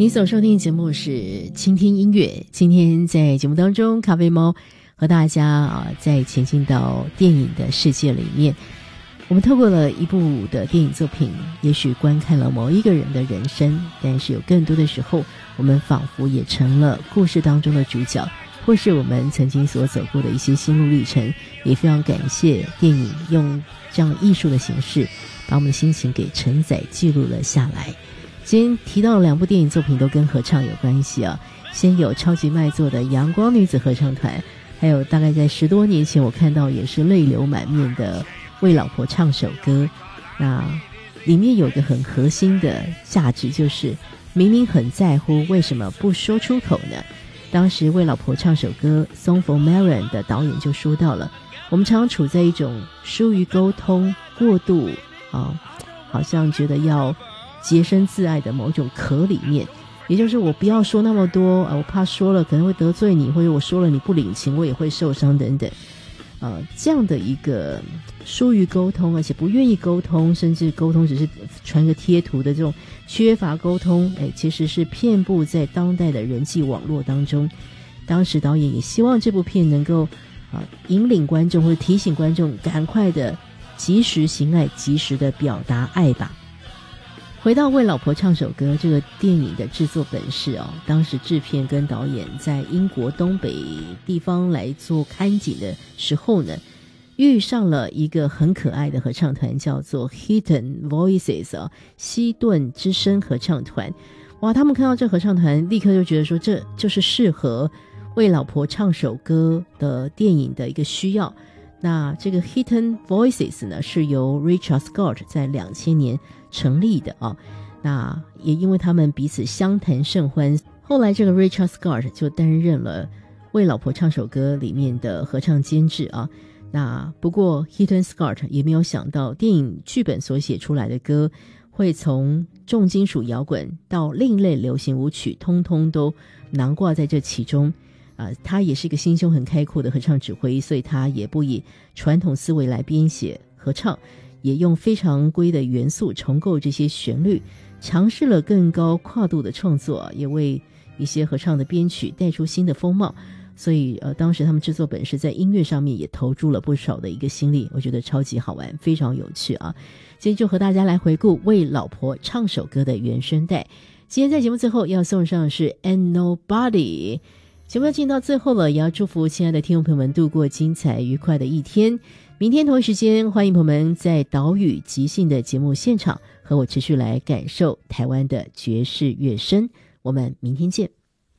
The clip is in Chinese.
你所收听的节目是倾听音乐，今天在节目当中，咖啡猫和大家再前进到电影的世界里面。我们透过了一部的电影作品，也许观看了某一个人的人生，但是有更多的时候，我们仿佛也成了故事当中的主角，或是我们曾经所走过的一些心路历程。也非常感谢电影用这样艺术的形式，把我们的心情给承载记录了下来。今天提到两部电影作品都跟合唱有关系啊，先有超级卖座的阳光女子合唱团，还有大概在10多年前我看到也是泪流满面的为老婆唱首歌。那里面有一个很核心的价值，就是明明很在乎，为什么不说出口呢？当时为老婆唱首歌 Song for Marion 的导演就说到了，我们常常处在一种疏于沟通过度好像觉得要洁身自爱的某种壳里面，也就是我不要说那么多我怕说了可能会得罪你，或者我说了你不领情我也会受伤等等这样的一个疏于沟通，而且不愿意沟通，甚至沟通只是传个贴图的这种缺乏沟通其实是遍布在当代的人际网络当中。当时导演也希望这部片能够引领观众或者提醒观众赶快的及时行爱，及时的表达爱吧。回到为老婆唱首歌这个电影的制作本事当时制片跟导演在英国东北地方来做看景的时候呢，遇上了一个很可爱的合唱团，叫做 Hidden Voices 希顿之声合唱团。哇，他们看到这合唱团立刻就觉得说这就是适合为老婆唱首歌的电影的一个需要。那这个 Hidden Voices 呢，是由 Richard Scott 在2000年成立的那也因为他们彼此相谈甚欢，后来这个 Richard Scott 就担任了为老婆唱首歌里面的合唱监制那不过 Hidden Scott 也没有想到电影剧本所写出来的歌会从重金属摇滚到另类流行舞曲通通都囊括在这其中他也是一个心胸很开阔的合唱指挥，所以他也不以传统思维来编写合唱，也用非常规的元素重构这些旋律，尝试了更高跨度的创作也为一些合唱的编曲带出新的风貌。所以当时他们制作本事在音乐上面也投注了不少的一个心力，我觉得超级好玩，非常有趣今天就和大家来回顾为老婆唱首歌的原声带。今天在节目最后要送上的是 And Nobody。节目要进到最后了，也要祝福亲爱的听众朋友们度过精彩愉快的一天。明天同一时间，欢迎朋友们在岛屿即兴的节目现场和我持续来感受台湾的爵士乐声。我们明天见。